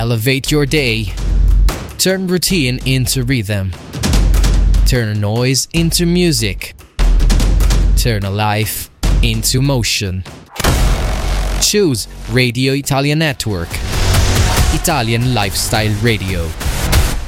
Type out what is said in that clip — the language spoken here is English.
Elevate your day. Turn routine into rhythm. Turn noise into music. Turn a life into motion. Choose Radio Italia Network. Italian Lifestyle Radio.